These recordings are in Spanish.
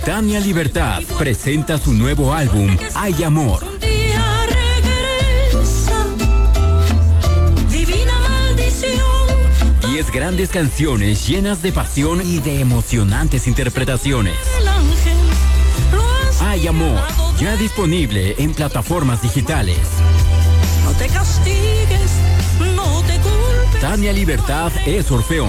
Tania Libertad presenta su nuevo álbum, Hay Amor. 10 grandes canciones llenas de pasión y de emocionantes interpretaciones. Hay Amor, ya disponible en plataformas digitales. No te castigues, no te culpes. Tania Libertad es Orfeón.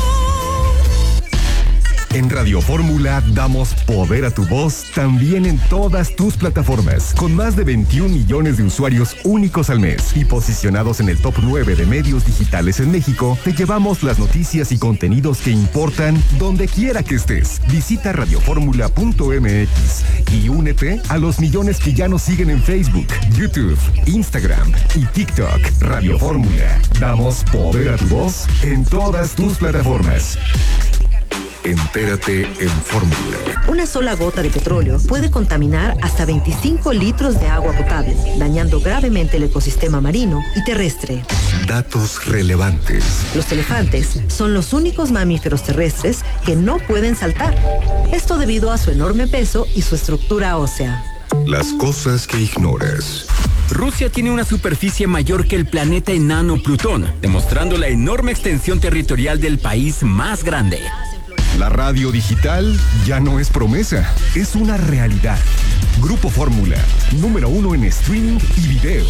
En Radio Fórmula damos poder a tu voz también en todas tus plataformas, con más de 21 millones de usuarios únicos al mes y posicionados en el top 9 de medios digitales en México. Te llevamos las noticias y contenidos que importan donde quiera que estés. Visita radioformula.mx y únete a los millones que ya nos siguen en Facebook, YouTube, Instagram y TikTok. Radio Fórmula, damos poder a tu voz en todas tus plataformas. Entérate en Fórmula. Una sola gota de petróleo puede contaminar hasta 25 litros de agua potable, dañando gravemente el ecosistema marino y terrestre. Datos relevantes. Los elefantes son los únicos mamíferos terrestres que no pueden saltar. Esto debido a su enorme peso y su estructura ósea. Las cosas que ignoras. Rusia tiene una superficie mayor que el planeta enano Plutón, demostrando la enorme extensión territorial del país más grande. La radio digital ya no es promesa, es una realidad. Grupo Fórmula, número 1 en streaming y video.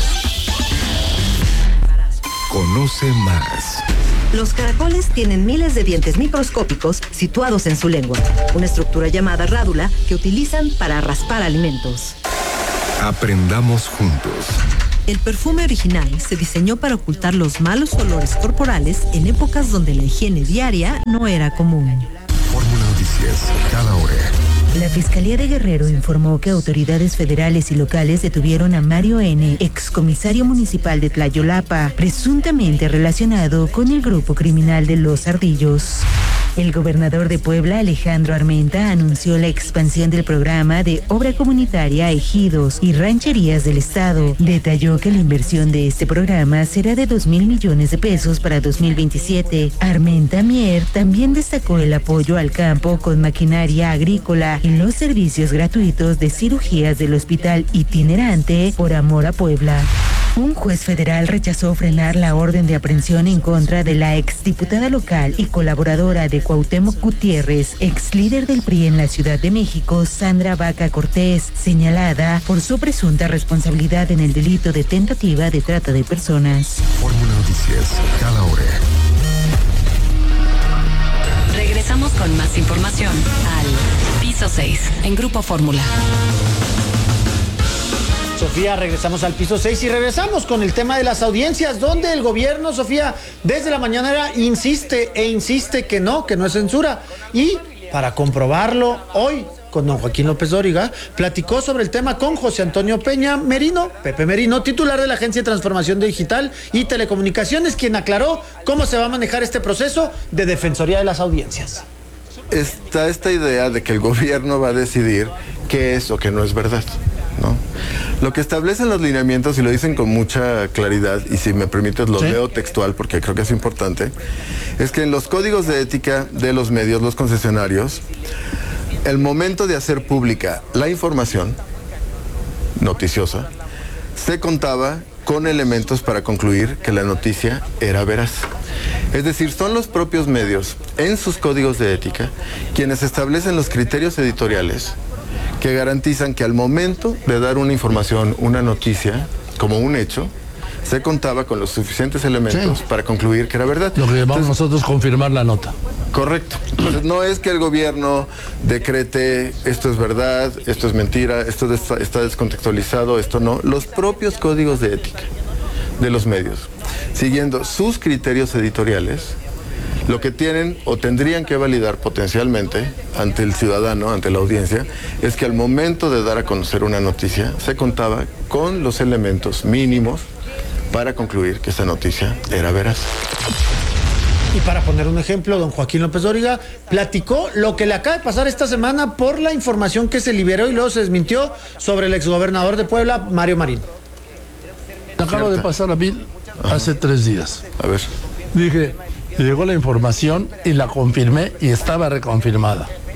Conoce más. Los caracoles tienen miles de dientes microscópicos situados en su lengua, una estructura llamada rádula que utilizan para raspar alimentos. Aprendamos juntos. El perfume original se diseñó para ocultar los malos olores corporales en épocas donde la higiene diaria no era común. Fórmula Noticias, cada hora. La Fiscalía de Guerrero informó que autoridades federales y locales detuvieron a Mario N., excomisario municipal de Tlayolapa, presuntamente relacionado con el grupo criminal de Los Ardillos. El gobernador de Puebla, Alejandro Armenta, anunció la expansión del programa de obra comunitaria a ejidos y rancherías del estado. Detalló que la inversión de este programa será de 2,000 millones de pesos para 2027. Armenta Mier también destacó el apoyo al campo con maquinaria agrícola y los servicios gratuitos de cirugías del hospital itinerante Por Amor a Puebla. Un juez federal rechazó frenar la orden de aprehensión en contra de la exdiputada local y colaboradora de Cuauhtémoc Gutiérrez, ex líder del PRI en la Ciudad de México, Sandra Vaca Cortés, señalada por su presunta responsabilidad en el delito de tentativa de trata de personas. Fórmula Noticias, cada hora. Regresamos con más información al Piso 6 en Grupo Fórmula. Sofía, regresamos al piso 6 y regresamos con el tema de las audiencias, donde el gobierno, Sofía, desde la mañanera insiste que no es censura. Y para comprobarlo, hoy, con don Joaquín López Dóriga, platicó sobre el tema con José Antonio Peña Merino, Pepe Merino, titular de la Agencia de Transformación Digital y Telecomunicaciones, quien aclaró cómo se va a manejar este proceso de defensoría de las audiencias. Está esta idea de que el gobierno va a decidir qué es o qué no es verdad, ¿no? Lo que establecen los lineamientos, y lo dicen con mucha claridad, y si me permites lo leo textual porque creo que es importante, es que en los códigos de ética de los medios, los concesionarios, el momento de hacer pública la información noticiosa, se contaba con elementos para concluir que la noticia era veraz. Es decir, son los propios medios, en sus códigos de ética, quienes establecen los criterios editoriales que garantizan que al momento de dar una información, una noticia, como un hecho, se contaba con los suficientes elementos para concluir que era verdad. Lo que llamamos nosotros confirmar la nota. Correcto. Entonces no es que el gobierno decrete esto es verdad, esto es mentira, esto está descontextualizado, esto no. Los propios códigos de ética de los medios, siguiendo sus criterios editoriales, lo que tienen o tendrían que validar potencialmente ante el ciudadano, ante la audiencia, es que al momento de dar a conocer una noticia se contaba con los elementos mínimos para concluir que esa noticia era veraz. Y para poner un ejemplo, don Joaquín López Dóriga platicó lo que le acaba de pasar esta semana por la información que se liberó y luego se desmintió sobre el exgobernador de Puebla, Mario Marín. Acaba de pasar a mí hace 3 días. A ver. Dije, llegó la información y la confirmé y estaba reconfirmada.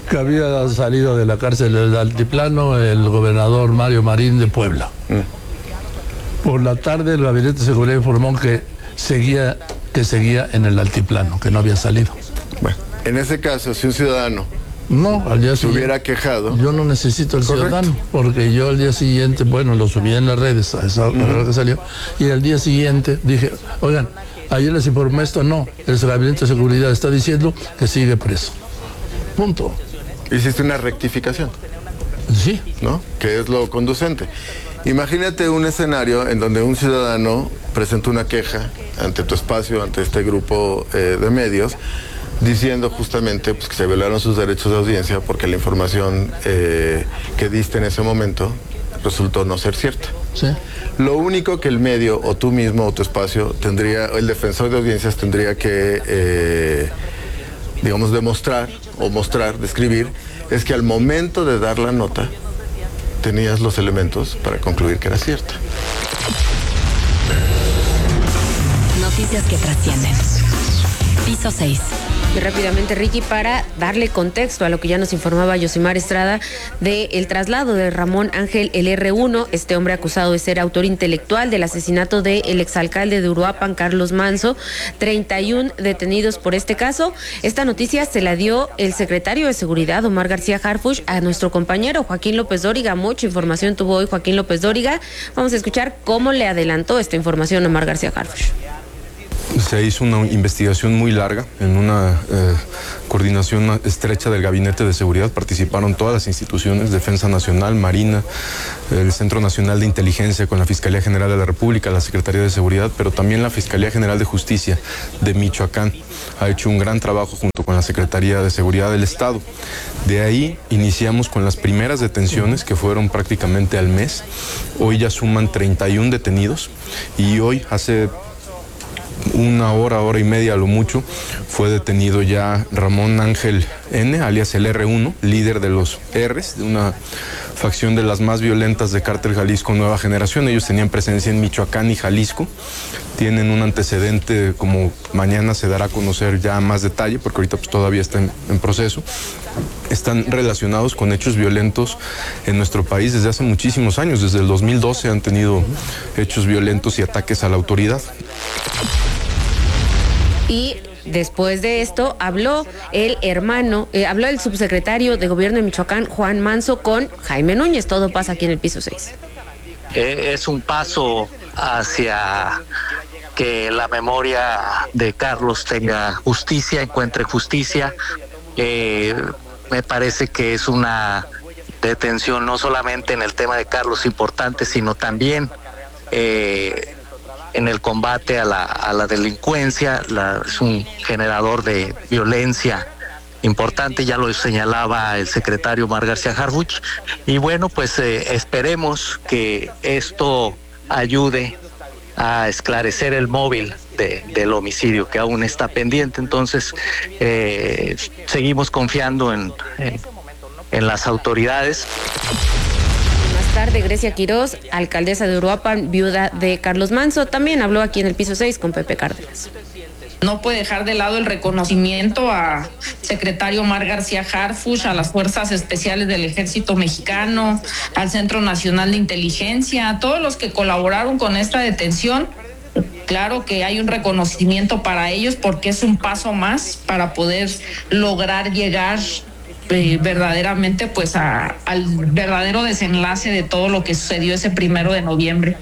que había salido de la cárcel del Altiplano el gobernador Mario Marín de Puebla. Por la tarde el Gabinete de Seguridad informó que seguía en el Altiplano, que no había salido. Bueno, en ese caso, si un ciudadano al día se hubiera quejado, yo no necesito el ciudadano, porque yo al día siguiente, lo subí en las redes a esa hora que salió, y al día siguiente dije, oigan, ayer les informé esto, no, el Gabinete de Seguridad está diciendo que sigue preso. Punto. Hiciste una rectificación. Sí. ¿No? Que es lo conducente. Imagínate un escenario en donde un ciudadano presenta una queja ante tu espacio, ante este grupo de medios, diciendo justamente pues, que se violaron sus derechos de audiencia porque la información que diste en ese momento resultó no ser cierta. Sí. Lo único que el medio, o tú mismo, o tu espacio, el defensor de audiencias tendría que, demostrar, describir, es que al momento de dar la nota, tenías los elementos para concluir que era cierta. Noticias que trascienden. Piso 6. Y rápidamente, Ricky, para darle contexto a lo que ya nos informaba Yosimar Estrada del traslado de Ramón Ángel el R1, este hombre acusado de ser autor intelectual del asesinato del exalcalde de Uruapan, Carlos Manso, 31 detenidos por este caso. Esta noticia se la dio el secretario de Seguridad, Omar García Harfuch, a nuestro compañero Joaquín López Dóriga. Mucha información tuvo hoy Joaquín López Dóriga. Vamos a escuchar cómo le adelantó esta información Omar García Harfuch. Se hizo una investigación muy larga en una coordinación estrecha del Gabinete de Seguridad. Participaron todas las instituciones, Defensa Nacional, Marina, el Centro Nacional de Inteligencia con la Fiscalía General de la República, la Secretaría de Seguridad, pero también la Fiscalía General de Justicia de Michoacán. Ha hecho un gran trabajo junto con la Secretaría de Seguridad del Estado. De ahí iniciamos con las primeras detenciones, que fueron prácticamente al mes. Hoy ya suman 31 detenidos y hoy, hace una hora y media a lo mucho, fue detenido ya Ramón Ángel N., alias el R1, líder de los R's, de una facción de las más violentas de Cártel Jalisco Nueva Generación. Ellos tenían presencia en Michoacán y Jalisco. Tienen un antecedente, como mañana se dará a conocer ya más detalle, porque ahorita pues todavía está en proceso. Están relacionados con hechos violentos en nuestro país desde hace muchísimos años. Desde el 2012 han tenido hechos violentos y ataques a la autoridad. Y después de esto habló el subsecretario de Gobierno de Michoacán, Juan Manso, con Jaime Núñez. Todo pasa aquí en el piso 6. Es un paso hacia que la memoria de Carlos tenga justicia, encuentre justicia. Me parece que es una detención no solamente en el tema de Carlos importante, sino también en el combate a la delincuencia. Es un generador de violencia importante, ya lo señalaba el secretario Omar García Harfuch. Y bueno, pues esperemos que esto ayude a esclarecer el móvil del homicidio, que aún está pendiente. Entonces, seguimos confiando en las autoridades. Más tarde, Grecia Quirós, alcaldesa de Uruapan, viuda de Carlos Manso, también habló aquí en el piso 6 con Pepe Cárdenas. No puede dejar de lado el reconocimiento al secretario Omar García Harfuch, a las Fuerzas Especiales del Ejército Mexicano, al Centro Nacional de Inteligencia, a todos los que colaboraron con esta detención. Claro que hay un reconocimiento para ellos, porque es un paso más para poder lograr llegar verdaderamente pues al verdadero desenlace de todo lo que sucedió ese 1 de noviembre.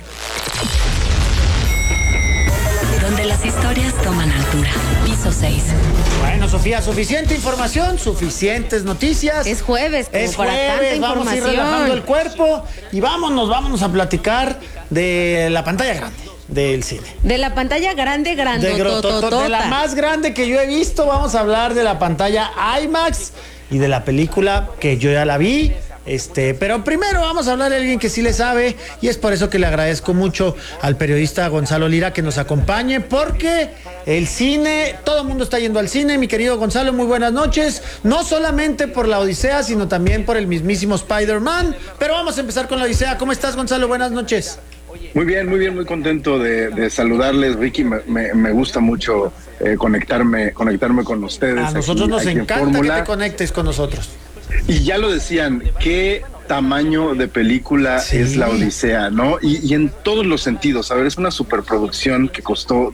Donde las historias toman altura. Piso 6. Bueno, Sofía, suficiente información, suficientes noticias. Es jueves, como es para jueves, tanta vamos a ir información. relajando el cuerpo y vámonos a platicar de la pantalla grande del cine. De la pantalla grande, de la más grande que yo he visto. Vamos a hablar de la pantalla IMAX y de la película que yo ya la vi. Pero primero vamos a hablar de alguien que sí le sabe, y es por eso que le agradezco mucho al periodista Gonzalo Lira que nos acompañe, porque el cine, todo el mundo está yendo al cine. Mi querido Gonzalo, muy buenas noches. No solamente por la Odisea, sino también por el mismísimo Spider-Man. Pero vamos a empezar con la Odisea. ¿Cómo estás, Gonzalo? Buenas noches. Muy bien, muy contento de saludarles, Ricky. Me gusta mucho conectarme con ustedes. A nosotros nos encanta que te conectes con nosotros. Y ya lo decían, qué tamaño de película es La Odisea, ¿no? Y en todos los sentidos. A ver, es una superproducción que costó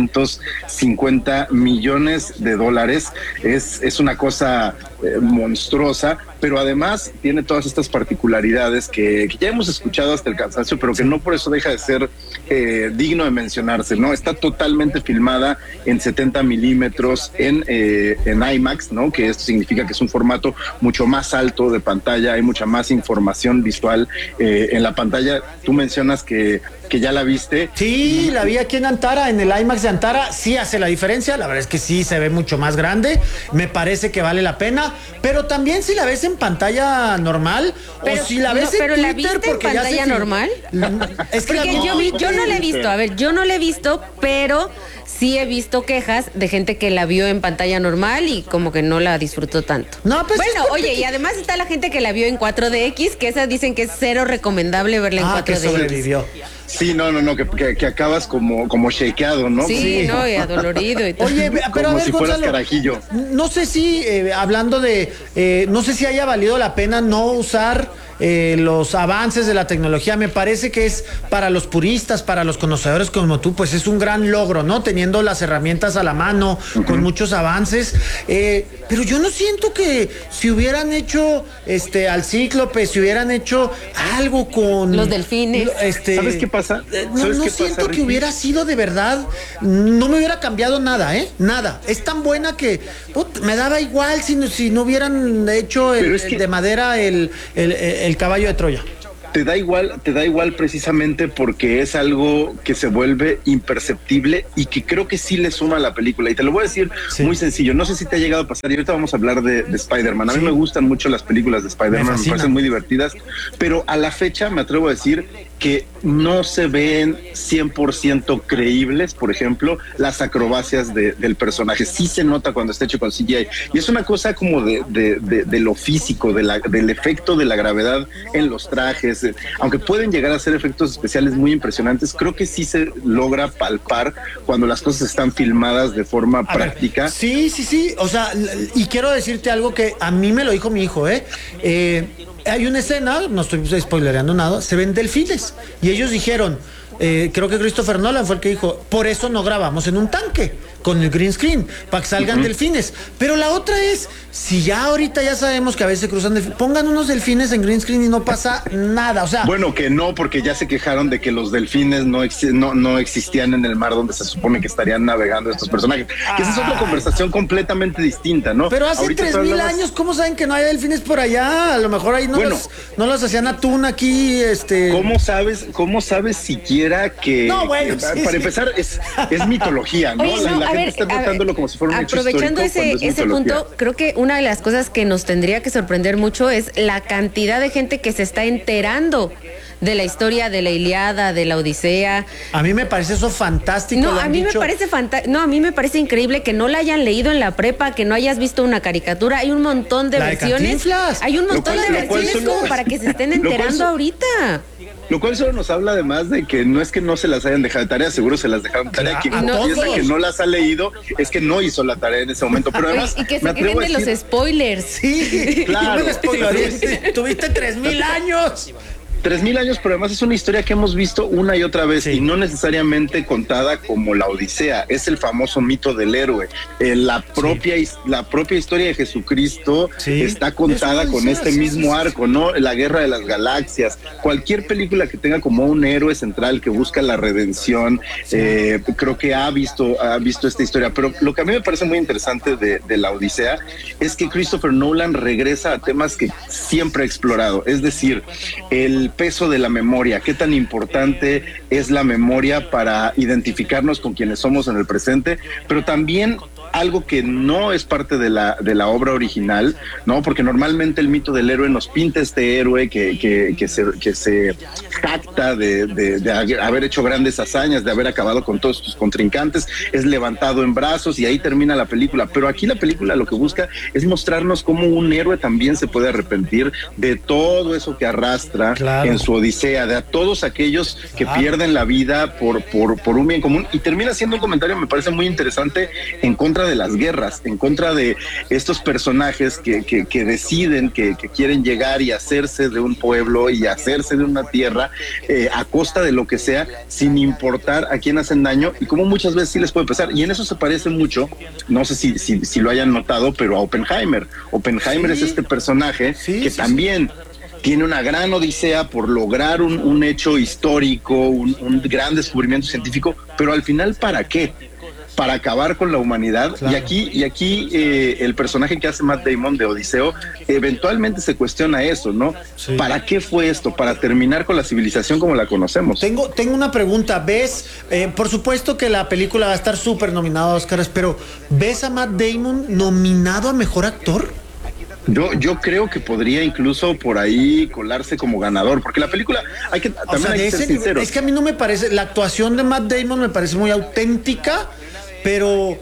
$250 millones. Es una cosa monstruosa, pero además tiene todas estas particularidades que ya hemos escuchado hasta el cansancio, pero que no por eso deja de ser digno de mencionarse, ¿no? Está totalmente filmada en 70 milímetros en IMAX, ¿no? Que esto significa que es un formato mucho más alto de pantalla, hay mucha más información visual en la pantalla. Tú mencionas que ya la viste. Sí, la vi aquí en Antara, en el IMAX de Antara. Sí hace la diferencia, la verdad es que sí se ve mucho más grande, me parece que vale la pena, pero también si la ves en pantalla normal, pero, o si la ves en pero Twitter, ¿la viste porque en pantalla normal? Es que yo no la he visto, a ver, yo no la he visto, pero sí he visto quejas de gente que la vio en pantalla normal y como que no la disfrutó tanto. No, pues bueno, oye, y además está la gente que la vio en 4DX, que esa dicen que es cero recomendable verla en 4DX. Que sobrevivió. Sí, no, que acabas como shakeado, ¿no? Sí, no, y adolorido y todo. Oye, pero como a ver, si fueras Gonzalo, carajillo. No sé si, hablando de, no sé si haya valido la pena no usar los avances de la tecnología. Me parece que es para los puristas, para los conocedores como tú, pues es un gran logro, ¿no? Teniendo las herramientas a la mano, con muchos avances. Pero yo no siento que si hubieran hecho al Cíclope, si hubieran hecho algo con los delfines. ¿Sabes qué pasa? No siento que hubiera sido de verdad, no me hubiera cambiado nada, nada. Es tan buena que me daba igual si no hubieran hecho de madera el caballo de Troya. Te da igual precisamente porque es algo que se vuelve imperceptible y que creo que sí le suma a la película. Y te lo voy a decir muy sencillo. No sé si te ha llegado a pasar, y ahorita vamos a hablar de Spider-Man. A mí me gustan mucho las películas de Spider-Man, me parecen muy divertidas, pero a la fecha me atrevo a decir que no se ven 100% creíbles, por ejemplo, las acrobacias del personaje. Sí se nota cuando está hecho con CGI. Y es una cosa como de lo físico, del efecto de la gravedad en los trajes. Aunque pueden llegar a ser efectos especiales muy impresionantes, creo que sí se logra palpar cuando las cosas están filmadas de forma práctica. Sí. O sea, y quiero decirte algo que a mí me lo dijo mi hijo, hay una escena, no estoy spoilereando nada, se ven delfines. Y ellos dijeron, creo que Christopher Nolan fue el que dijo, por eso no grabamos en un tanque, con el green screen, para que salgan delfines. Pero la otra es, si ya ahorita ya sabemos que a veces cruzan delfines, pongan unos delfines en green screen y no pasa nada, o sea... Bueno, que no, porque ya se quejaron de que los delfines no existían en el mar donde se supone que estarían navegando estos personajes. Que esa es otra conversación completamente distinta, ¿no? Pero hace 3,000 años, ¿cómo saben que no hay delfines por allá? A lo mejor ahí no los hacían atún aquí, ¿Cómo sabes siquiera que... No, bueno, para empezar, es mitología, ¿no? Oye, la gente está tratándolo como si fuera un hecho histórico. Aprovechando ese punto, creo que una de las cosas que nos tendría que sorprender mucho es la cantidad de gente que se está enterando de la historia de la Ilíada, de la Odisea. A mí me parece eso fantástico. No, a mí me parece increíble que no la hayan leído en la prepa, que no hayas visto una caricatura. Hay un montón de versiones. Hay un montón de versiones como para que se estén enterando ahorita. Lo cual solo nos habla además de que no es que no se las hayan dejado de tarea, seguro se las dejaron de tarea. Quien piensa que no las ha leído es que no hizo la tarea en ese momento. Pero además, y que se queden de los spoilers. Sí, claro. Tuviste 3,000 años. 3,000 años, pero además es una historia que hemos visto una y otra vez y no necesariamente contada como la Odisea. Es el famoso mito del héroe. La propia historia de Jesucristo está contada con este mismo arco, ¿no? La Guerra de las Galaxias. Cualquier película que tenga como un héroe central que busca la redención, creo que ha visto esta historia. Pero lo que a mí me parece muy interesante de la Odisea es que Christopher Nolan regresa a temas que siempre ha explorado. Es decir, el peso de la memoria, qué tan importante es la memoria para identificarnos con quienes somos en el presente, pero también algo que no es parte de la obra original, ¿no? Porque normalmente el mito del héroe nos pinta este héroe que se jacta de haber hecho grandes hazañas, de haber acabado con todos sus contrincantes, es levantado en brazos y ahí termina la película. Pero aquí la película lo que busca es mostrarnos cómo un héroe también se puede arrepentir de todo eso que arrastra en su odisea, de a todos aquellos que pierden la vida por un bien común, y termina siendo un comentario, me parece muy interesante, en contra contra de las guerras, en contra de estos personajes que deciden que quieren llegar y hacerse de un pueblo y hacerse de una tierra a costa de lo que sea, sin importar a quién hacen daño, y como muchas veces sí les puede pasar. Y en eso se parece mucho, no sé si lo hayan notado, pero a Oppenheimer. Oppenheimer es este personaje que también tiene una gran odisea por lograr un hecho histórico, un gran descubrimiento científico, pero al final, ¿para qué? Para acabar con la humanidad. Claro. Y aquí el personaje que hace Matt Damon de Odiseo eventualmente se cuestiona eso, ¿no? Sí. ¿Para qué fue esto? Para terminar con la civilización como la conocemos. Tengo una pregunta. ¿Ves? Por supuesto que la película va a estar súper nominada a Oscars, pero ¿ves a Matt Damon nominado a Mejor Actor? Yo creo que podría incluso por ahí colarse como ganador, porque la película hay que ser sinceros. Es que a mí no me parece, la actuación de Matt Damon me parece muy auténtica, pero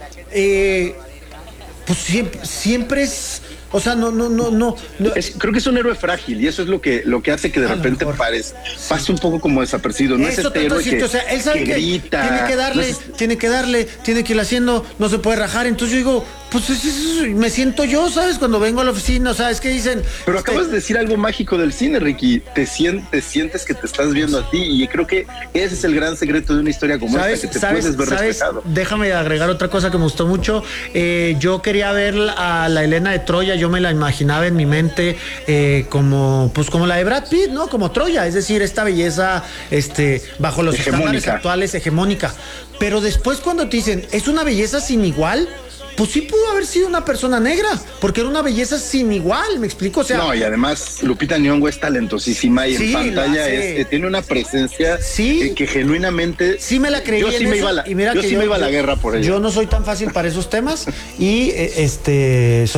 pues siempre es, o sea, no. Creo que es un héroe frágil, y eso es lo que hace que de repente pase un poco como desapercibido. No es este héroe que, o sea, él sabe que grita, tiene que ir haciendo, no se puede rajar. Entonces yo digo, pues me siento yo, ¿sabes? Cuando vengo a la oficina, ¿sabes qué dicen? Pero acabas de decir algo mágico del cine, Ricky. Te sientes que te estás viendo a ti, y creo que ese es el gran secreto de una historia como esta, que te puedes ver reflejado. Déjame agregar otra cosa que me gustó mucho. Yo quería ver a la Helena de Troya, yo me la imaginaba en mi mente como la de Brad Pitt, ¿no? Como Troya, es decir, esta belleza bajo los estándares actuales, hegemónica. Pero después, cuando te dicen, es una belleza sin igual, pues sí pudo haber sido una persona negra, porque era una belleza sin igual, ¿me explico? O sea, no, y además Lupita Nyong'o es talentosísima, y en pantalla tiene una presencia que genuinamente... Sí me la creí. Yo sí me iba a la guerra por ella. Yo no soy tan fácil para esos temas, y